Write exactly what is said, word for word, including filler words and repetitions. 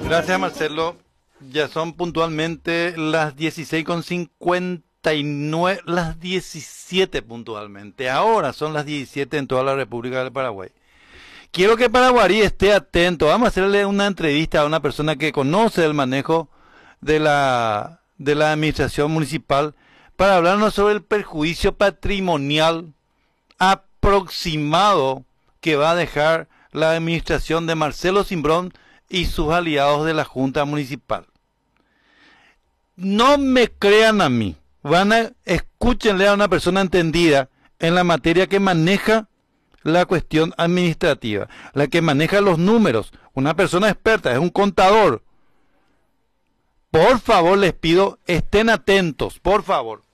Gracias, Marcelo. Ya son puntualmente las dieciséis con cincuenta y nueve, las diecisiete puntualmente. Ahora son las diecisiete en toda la República del Paraguay. Quiero que Paraguarí esté atento. Vamos a hacerle una entrevista a una persona que conoce el manejo de la, de la administración municipal para hablarnos sobre el perjuicio patrimonial aproximado que va a dejar la administración de Marcelo Cimbrón y sus aliados de la Junta Municipal. No me crean a mí, van a, escúchenle a una persona entendida en la materia que maneja la cuestión administrativa, la que maneja los números, una persona experta, es un contador. Por favor, les pido, estén atentos, por favor.